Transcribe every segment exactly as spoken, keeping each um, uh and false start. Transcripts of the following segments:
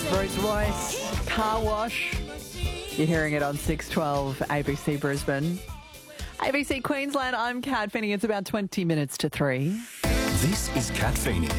Rose Royce, Car Wash. You're hearing it on six twelve A B C Brisbane. A B C Queensland, I'm Kat Finney. It's about twenty minutes to three. This is Kat Finney.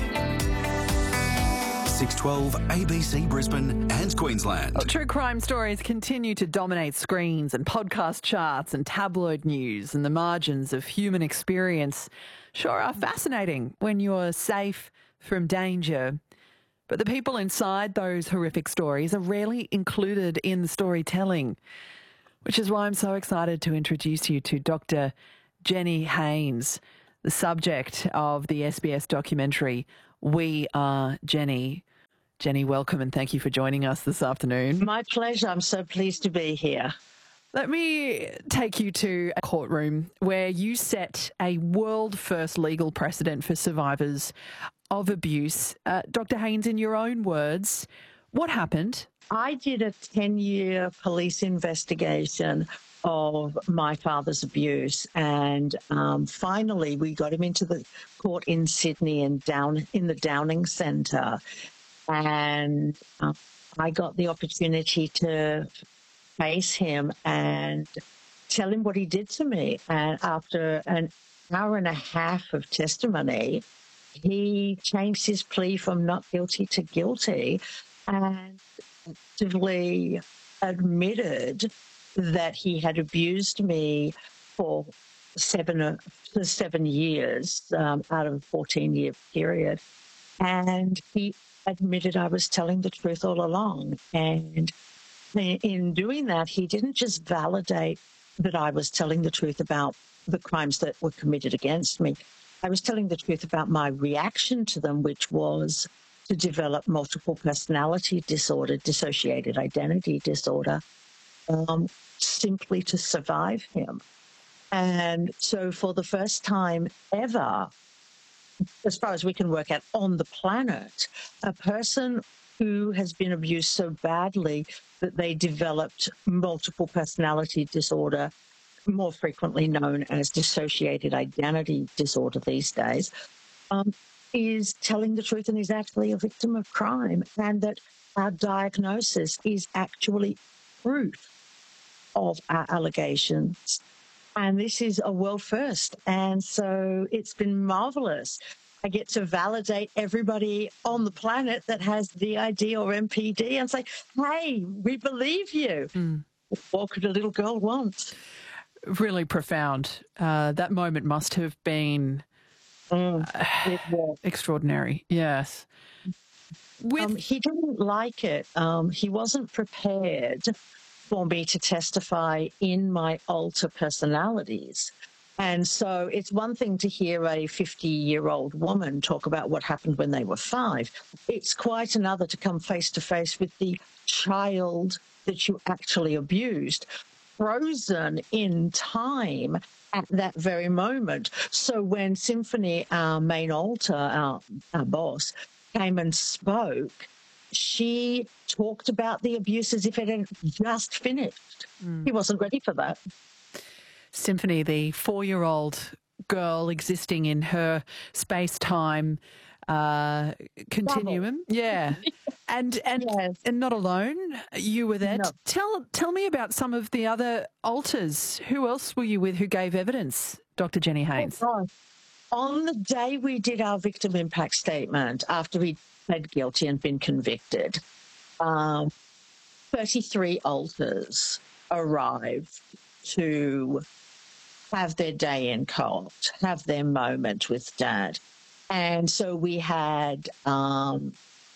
six twelve A B C Brisbane and Queensland. Well, true crime stories continue to dominate screens and podcast charts and tabloid news, and the margins of human experience sure are fascinating when you're safe from danger. But the people inside those horrific stories are rarely included in the storytelling, which is why I'm so excited to introduce you to Doctor Jenny Haynes, the subject of the S B S documentary We Are Jenny. Jenny, welcome and thank you for joining us this afternoon. My pleasure. I'm so pleased to be here. Let me take you to a courtroom where you set a world-first legal precedent for survivors of abuse. Uh, Doctor Haynes, in your own words, what happened? I did a ten-year police investigation of my father's abuse, and um, finally we got him into the court in Sydney and down in the Downing Centre, and uh, I got the opportunity to face him and tell him what he did to me. And after an hour and a half of testimony, he changed his plea from not guilty to guilty and actively admitted that he had abused me for seven, for seven years um, out of a fourteen-year period. And he admitted I was telling the truth all along. And in doing that, he didn't just validate that I was telling the truth about the crimes that were committed against me. I was telling the truth about my reaction to them, which was to develop multiple personality disorder, dissociated identity disorder, um, simply to survive him. And so for the first time ever, as far as we can work out on the planet, a person who has been abused so badly that they developed multiple personality disorder, more frequently known as dissociated identity disorder these days, um, is telling the truth and is actually a victim of crime, and that our diagnosis is actually proof of our allegations. And this is a world first. And so it's been marvelous. I get to validate everybody on the planet that has D I D or M P D and say, hey, we believe you. Mm. What could a little girl want? Really profound. Uh, that moment must have been mm, uh, extraordinary. Yes. With- um, he didn't like it. Um, he wasn't prepared for me to testify in my alter personalities. And so it's one thing to hear a fifty-year-old woman talk about what happened when they were five. It's quite another to come face to face with the child that you actually abused, frozen in time at that very moment. So when Symphony, our main alter, our, our boss, came and spoke, she talked about the abuse as if it had just finished. Mm. He wasn't ready for that. Symphony, the four-year-old girl existing in her space-time uh, continuum. Bubble. Yeah. And and yes. and not alone. You were there. No. Tell tell me about some of the other alters. Who else were you with who gave evidence, Doctor Jenny Haynes? Oh, on the day we did our victim impact statement, after we pled guilty and been convicted, um, thirty-three alters arrived to have their day in court, have their moment with Dad. And so we had um,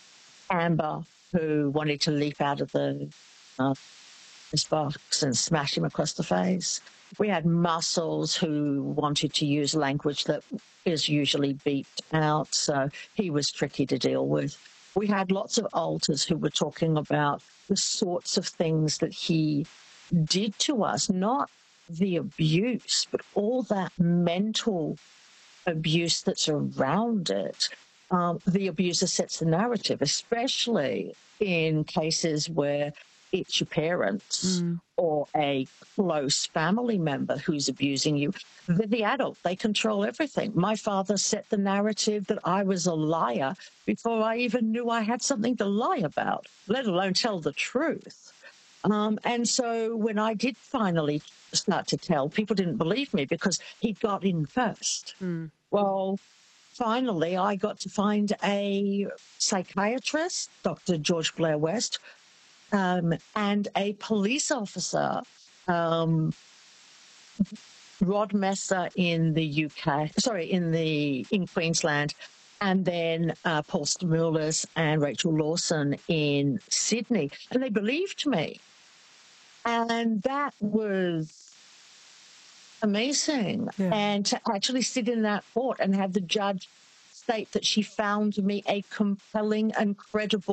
Amber, who wanted to leap out of the uh, this box and smash him across the face. We had Muscles, who wanted to use language that is usually beeped out, so he was tricky to deal with. We had lots of alters who were talking about the sorts of things that he did to us, not the abuse, but all that mental abuse that's around it. Um, the abuser sets the narrative, especially in cases where it's your parents mm. or a close family member who's abusing you, they're the adult. They control everything. My father set the narrative that I was a liar before I even knew I had something to lie about, let alone tell the truth. Um, and so when I did finally start to tell, people didn't believe me because he got in first. Mm. Well, finally, I got to find a psychiatrist, Doctor George Blair West, um, and a police officer, um, Rod Messer in the U K, sorry, in the in Queensland, and then uh, Paul Stamoulis and Rachel Lawson in Sydney. And they believed me. And that was amazing. Yeah. And to actually sit in that court and have the judge state that she found me a compelling and credible